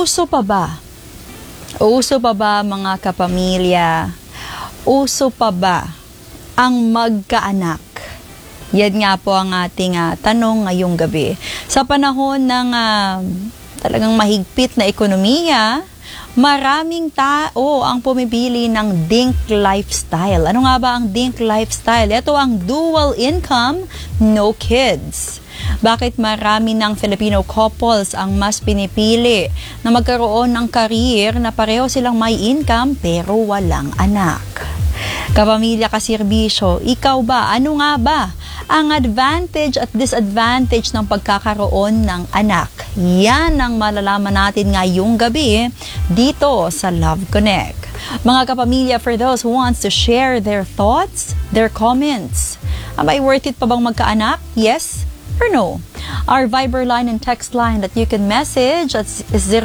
Uso pa ba? Uso pa ba mga kapamilya? Uso pa ba ang magkaanak? Yan nga po ang ating tanong ngayong gabi. Sa panahon ng talagang mahigpit na ekonomiya, maraming tao ang pumipili ng DINK lifestyle. Ano nga ba ang DINK lifestyle? Ito ang dual income, no kids. Bakit marami ng Filipino couples ang mas pinipili na magkaroon ng career na pareho silang may income pero walang anak? Kapamilya kaserbisyo, ikaw ba? Ano nga ba ang advantage at disadvantage ng pagkakaroon ng anak? Yan ang malalaman natin ngayong gabi dito sa Love Connect. Mga kapamilya, for those who wants to share their thoughts, their comments, abay worth it pa bang magkaanak? Yes or no? Our Viber line and text line that you can message is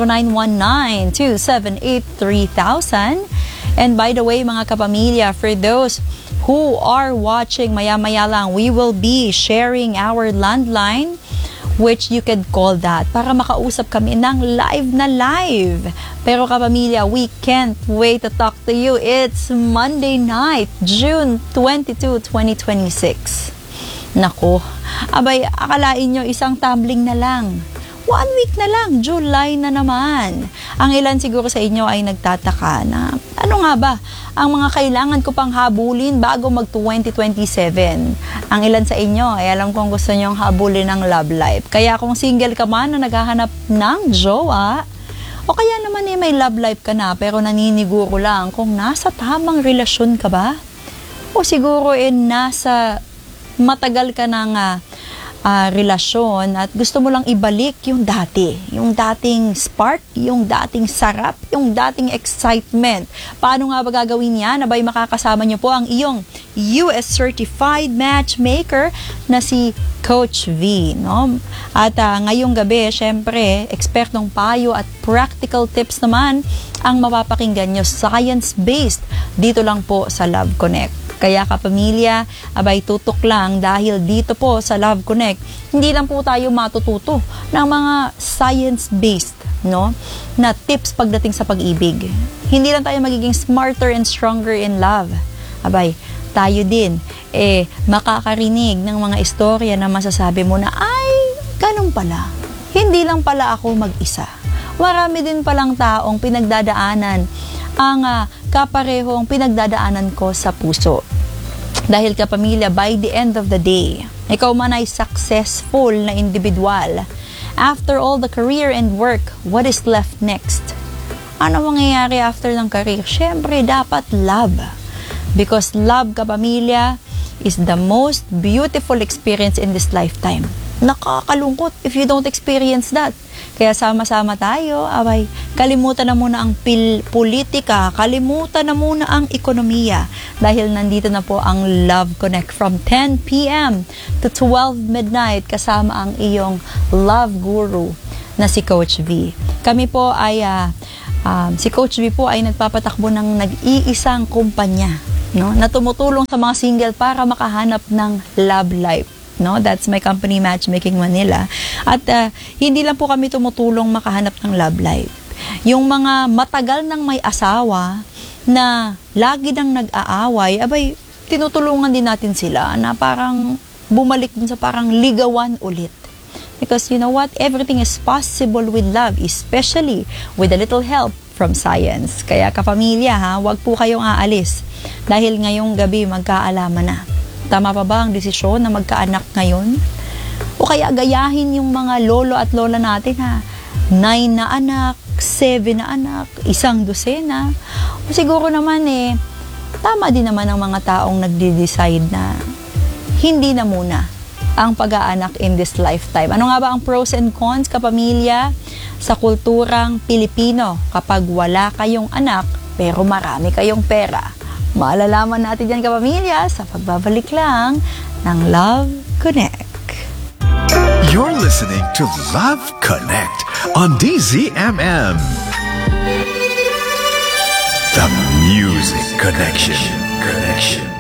0919-278-3000. And by the way, mga kapamilya, for those who are watching, maya-maya lang, we will be sharing our landline, which you can call that para makausap kami ng live na live. Pero kapamilya, we can't wait to talk to you. It's Monday night, June 22, 2026. Nako, abay, akalain nyo isang tumbling na lang. 1 week na lang, July na naman. Ang ilan siguro sa inyo ay nagtataka na ano nga ba ang mga kailangan ko pang habulin bago mag-2027. Ang ilan sa inyo ay alam kong gusto nyong habulin ng love life. Kaya kung single ka man na naghahanap ng jowa, o kaya naman may love life ka na pero naniniguro lang kung nasa tamang relasyon ka ba? O siguro nasa matagal ka ng relasyon at gusto mo lang ibalik yung dating spark, yung dating sarap, yung dating excitement. Paano nga ba gagawin yan? Abay, makakasama niyo po ang iyong US Certified Matchmaker na si Coach V, no? At ngayong gabi, syempre, ekspertong payo at practical tips naman ang mapapakinggan nyo, science-based, dito lang po sa Love Connect. Kaya kapamilya, abay tutok lang dahil dito po sa Love Connect, hindi lang po tayo matututo ng mga science-based, no, na tips pagdating sa pag-ibig. Hindi lang tayo magiging smarter and stronger in love. Abay, tayo din makakarinig ng mga istorya na masasabi mo na, ay, ganun pala. Hindi lang pala ako mag-isa. Marami din palang taong pinagdadaanan ang kaparehong pinagdadaanan ko sa puso. Dahil kapamilya, by the end of the day, ikaw man ay successful na individual. After all the career and work, what is left next? Ano mangyayari after ng career? Siyempre, dapat love. Because love, kapamilya, is the most beautiful experience in this lifetime. Nakakalungkot if you don't experience that. Kaya sama-sama tayo, abay, kalimutan na muna ang politika, kalimutan na muna ang ekonomiya. Dahil nandito na po ang Love Connect from 10 p.m. to 12 midnight kasama ang iyong love guru na si Coach V. Kami po ay, si Coach V po ay nagpapatakbo ng nag-iisang kumpanya, no, na tumutulong sa mga single para makahanap ng love life. No, that's my company, Matchmaking Manila. At hindi lang po kami tumutulong makahanap ng love life. Yung mga matagal nang may asawa na lagi nang nag-aaway, abay, tinutulungan din natin sila na parang bumalik dun sa parang ligawan ulit. Because you know what? Everything is possible with love, especially with a little help from science. Kaya kapamilya, wag po kayong aalis. Dahil ngayong gabi magkaalaman na. Tama pa ba ang desisyon na magkaanak ngayon? O kaya gayahin yung mga lolo at lola natin 9 na anak, 7 na anak, 1 dosena. O siguro naman tama din naman ang mga taong nagde-decide na hindi na muna ang pag-aanak in this lifetime. Ano nga ba ang pros and cons, kapamilya, sa kulturang Pilipino kapag wala kayong anak pero marami kayong pera? Malalaman natin yan, kapamilya, sa pagbabalik lang ng Love Connect. You're listening to Love Connect on DZMM. The Music Connection.